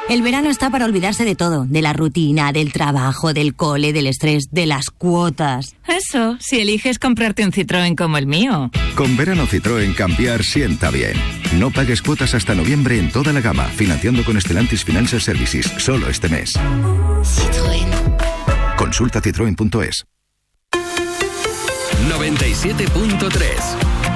El verano está para olvidarse de todo, de la rutina, del trabajo, del cole, del estrés, de las cuotas. Eso, si eliges comprarte un Citroën como el mío. Con verano Citroën cambiar sienta bien. No pagues cuotas hasta noviembre en toda la gama, financiando con Stellantis Financial Services, solo este mes. Citroën. Consulta citroen.es. 97.3